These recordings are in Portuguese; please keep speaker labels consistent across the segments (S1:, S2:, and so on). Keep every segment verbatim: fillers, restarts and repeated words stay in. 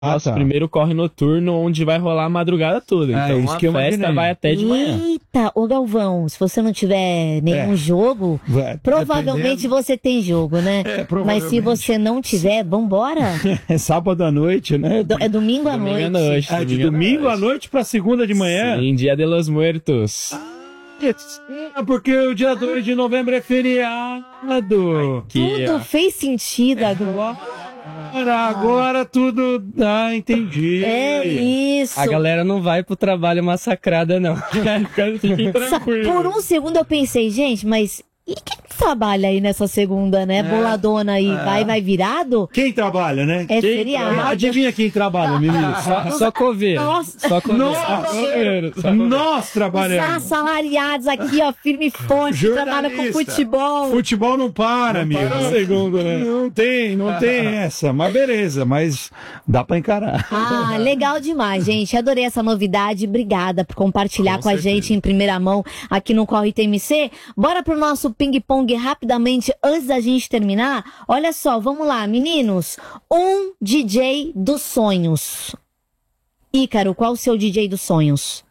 S1: Nosso
S2: tá.
S1: primeiro corre noturno, onde vai rolar a madrugada toda.
S2: É,
S1: Então
S2: isso
S1: a
S2: que eu
S1: festa
S2: imaginei.
S1: vai até de manhã.
S3: Eita, ô Galvão, se você não tiver nenhum
S2: É.
S3: jogo,
S2: Vai,
S3: provavelmente
S2: dependendo.
S3: você tem jogo, né?
S2: É,
S3: Mas
S2: provavelmente.
S3: se você não tiver, vambora.
S2: É sábado à noite, né?
S3: Do- É domingo à
S1: Domingo
S3: noite.
S1: à noite.
S2: Ah, de domingo à noite pra segunda de manhã?
S1: Sim, Dia de los Muertos.
S2: Ah, porque o dia dois de novembro é feriado.
S1: Que,
S3: Tudo
S1: ó,
S3: fez sentido agora.
S2: Agora, agora tudo... Ah, entendi.
S3: É isso.
S4: A galera não vai pro trabalho massacrada, não.
S1: Fiquem
S3: Sa-
S1: tranquilos.
S3: Por um segundo eu pensei, gente, mas e quem trabalha aí nessa segunda, né? Boladona aí, vai, vai virado?
S2: Quem trabalha, né?
S3: É
S2: Quem
S3: feriado.
S2: trabalha? Adivinha quem trabalha, menino?
S4: Só, só coveiro.
S3: Nossa.
S4: Só coveiro.
S2: Nós, nós
S3: Os
S2: trabalhamos.
S3: assalariados aqui, ó, firme e forte, trabalham com
S2: Jornalista.
S3: futebol.
S2: Futebol não para, amigo.
S1: para um segundo, né?
S2: Não tem, não tem essa. Mas beleza, mas dá pra encarar.
S3: Ah, legal demais, gente. Adorei essa novidade. Obrigada por compartilhar com, a gente em primeira mão aqui no Corre T M C. Bora pro nosso ping-pong rapidamente antes da gente terminar. Olha só, vamos lá, meninos. Um D J dos sonhos. Ícaro, qual o seu D J dos sonhos?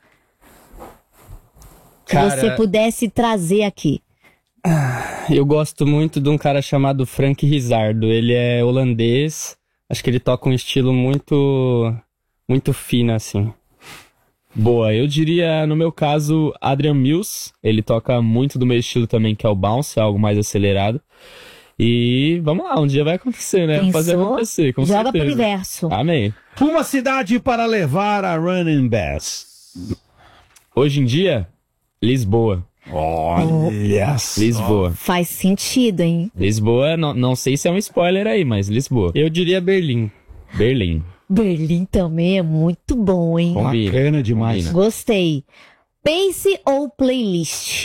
S3: Se
S4: Cara,
S3: você pudesse trazer aqui.
S4: eu gosto muito de um cara chamado Frank Rizardo. Ele é holandês. Acho que ele toca um estilo muito, muito fino, assim.
S1: Boa, eu diria, no meu caso, Adrian Mills. Ele toca muito do meu estilo também, que é o bounce, algo mais acelerado. E vamos lá, um dia vai acontecer, né? Vamos fazer
S3: Pensou?
S1: acontecer, com
S3: Joga pro
S1: certeza.
S3: universo.
S1: Amém.
S2: Uma cidade para levar a Running Bass.
S1: Hoje em dia, Lisboa.
S2: Olha só.
S1: Lisboa.
S3: Faz sentido, hein?
S1: Lisboa, não, não sei se é um spoiler aí, mas Lisboa.
S4: Eu diria Berlim.
S1: Berlim.
S3: Berlim também é muito bom, hein?
S1: Combina.
S2: Bacana demais.
S1: Combina.
S3: Gostei. Pace ou playlist?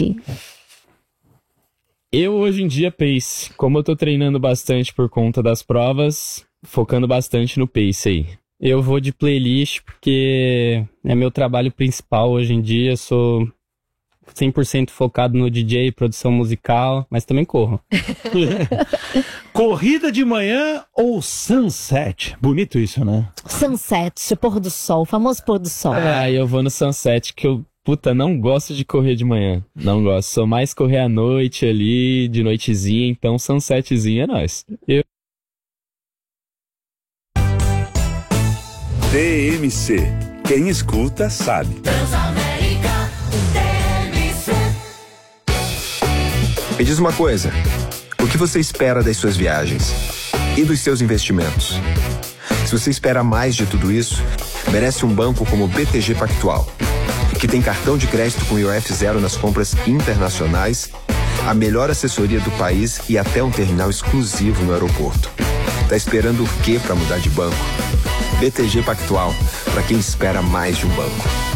S1: Eu, hoje em dia, pace. Como eu tô treinando bastante por conta das provas, focando bastante no pace aí.
S4: Eu vou de playlist porque é meu trabalho principal hoje em dia. Eu sou cem por cento focado no D J, produção musical, mas também corro.
S2: Corrida de manhã ou sunset? Bonito isso, né?
S3: Sunset, pôr do sol, o famoso pôr do sol.
S1: Ah, eu vou no sunset, que eu, puta, não gosto de correr de manhã. Não gosto. Sou mais correr à noite ali, de noitezinha, então sunsetzinho é nóis. Eu...
S5: T M C. Quem escuta sabe.
S6: Me diz uma coisa, o que você espera das suas viagens? E dos seus investimentos? Se você espera mais de tudo isso, merece um banco como o B T G Pactual, que tem cartão de crédito com I O F zero nas compras internacionais, a melhor assessoria do país e até um terminal exclusivo no aeroporto. Tá esperando o quê para mudar de banco? B T G Pactual, para quem espera mais de um banco.